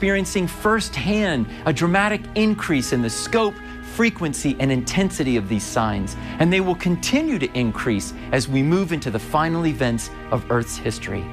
experiencing firsthand a dramatic increase in the scope, frequency, and intensity of these signs, and they will continue to increase as we move into the final events of Earth's history.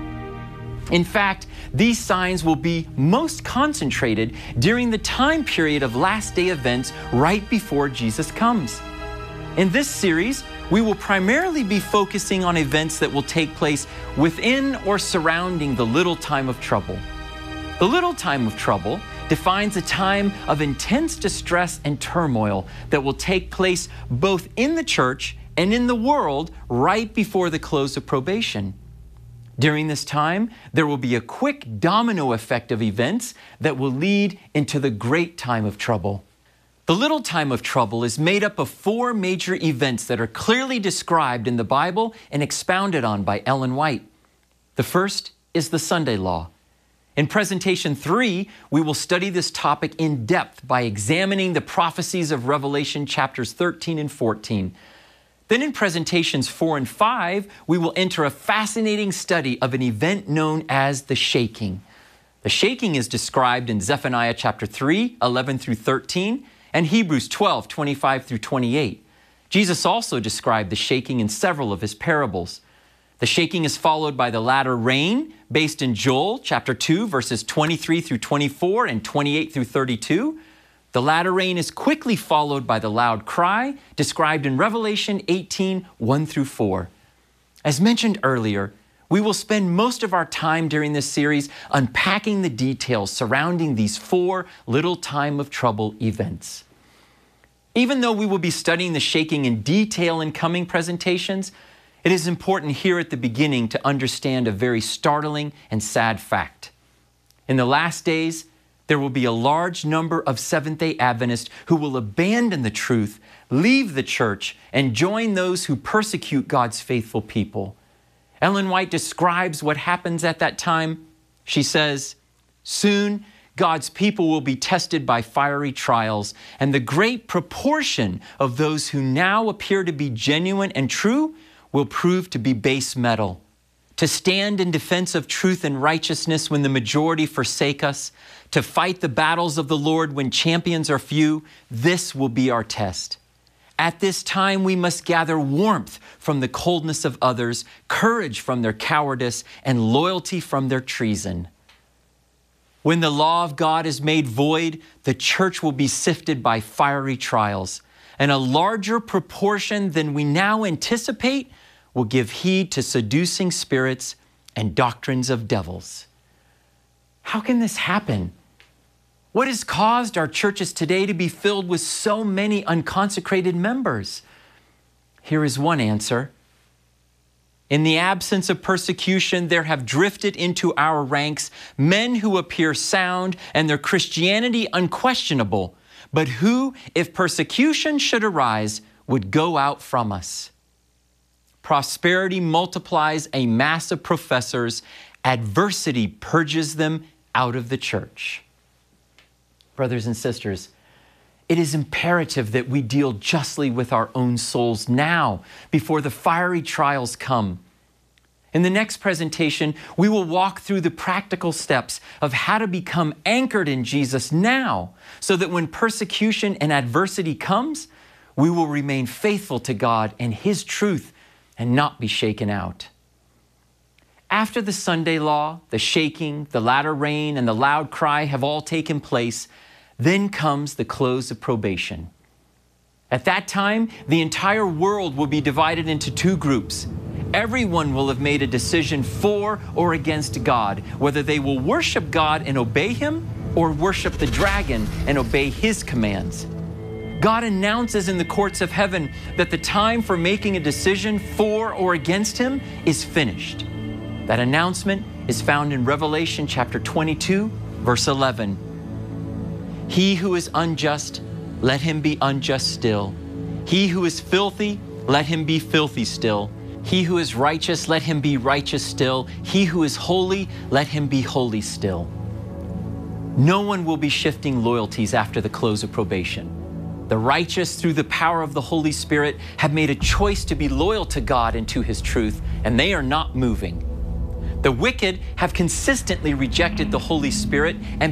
In fact, these signs will be most concentrated during the time period of last day events right before Jesus comes. In this series, we will primarily be focusing on events that will take place within or surrounding the little time of trouble. The little time of trouble defines a time of intense distress and turmoil that will take place both in the church and in the world right before the close of probation. During this time, there will be a quick domino effect of events that will lead into the great time of trouble. The little time of trouble is made up of 4 major events that are clearly described in the Bible and expounded on by Ellen White. The first is the Sunday Law. In Presentation 3, we will study this topic in depth by examining the prophecies of Revelation chapters 13 and 14. Then in Presentations 4 and 5, we will enter a fascinating study of an event known as the shaking. The shaking is described in Zephaniah chapter 3, 11 through 13, and Hebrews 12, 25 through 28. Jesus also described the shaking in several of his parables. The shaking is followed by the latter rain, based in Joel chapter 2, verses 23 through 24 and 28 through 32. The latter rain is quickly followed by the loud cry, described in Revelation 18, 1 through 4. As mentioned earlier, we will spend most of our time during this series unpacking the details surrounding these 4 little time of trouble events. Even though we will be studying the shaking in detail in coming presentations, it is important here at the beginning to understand a very startling and sad fact. In the last days, there will be a large number of Seventh-day Adventists who will abandon the truth, leave the church, and join those who persecute God's faithful people. Ellen White describes what happens at that time. She says, "Soon, God's people will be tested by fiery trials, and the great proportion of those who now appear to be genuine and true will prove to be base metal. To stand in defense of truth and righteousness when the majority forsake us, to fight the battles of the Lord when champions are few, this will be our test. At this time, we must gather warmth from the coldness of others, courage from their cowardice, and loyalty from their treason. When the law of God is made void, the church will be sifted by fiery trials, and a larger proportion than we now anticipate will give heed to seducing spirits and doctrines of devils." How can this happen? What has caused our churches today to be filled with so many unconsecrated members? Here is one answer. In the absence of persecution, there have drifted into our ranks men who appear sound and their Christianity unquestionable, but who, if persecution should arise, would go out from us. Prosperity multiplies a mass of professors. Adversity purges them out of the church. Brothers and sisters, it is imperative that we deal justly with our own souls now before the fiery trials come. In the next presentation, we will walk through the practical steps of how to become anchored in Jesus now, so that when persecution and adversity comes, we will remain faithful to God and His truth and not be shaken out. After the Sunday Law, the shaking, the latter rain, and the loud cry have all taken place, then comes the close of probation. At that time, the entire world will be divided into 2 groups. Everyone will have made a decision for or against God, whether they will worship God and obey Him or worship the dragon and obey his commands. God announces in the courts of heaven that the time for making a decision for or against Him is finished. That announcement is found in Revelation chapter 22, verse 11. He who is unjust, let him be unjust still. He who is filthy, let him be filthy still. He who is righteous, let him be righteous still. He who is holy, let him be holy still. No one will be shifting loyalties after the close of probation. The righteous, through the power of the Holy Spirit, have made a choice to be loyal to God and to His truth, and they are not moving. The wicked have consistently rejected the Holy Spirit and